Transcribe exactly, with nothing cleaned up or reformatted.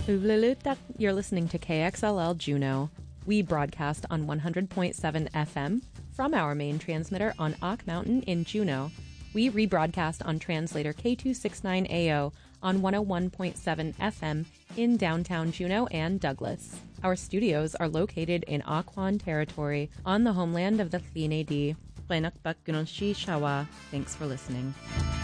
Uvlilutak, you're listening to K X L L Juneau. We broadcast on one hundred point seven F M from our main transmitter on Ock Mountain in Juneau. We rebroadcast on translator K two sixty-nine A O on one oh one point seven F M in downtown Juneau and Douglas. Our studios are located in Occoquan territory on the homeland of the Thlin-A-Dee. Thanks for listening.